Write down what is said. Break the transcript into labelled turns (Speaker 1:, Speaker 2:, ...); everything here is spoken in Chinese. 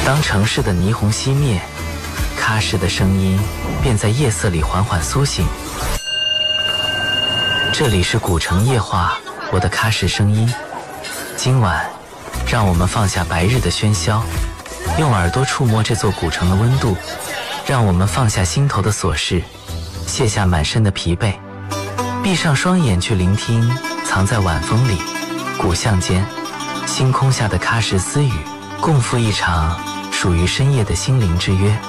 Speaker 1: 当城市的霓虹熄灭，喀什的声音便在夜色里缓缓苏醒。这里是古城夜话，我的喀什声音。今晚，让我们放下白日的喧嚣，用耳朵触摸这座古城的温度，让我们放下心头的琐事，卸下满身的疲惫，闭上双眼去聆听藏在晚风里、古巷间、星空下的喀什私语，共赴一场属于深夜的心灵之约。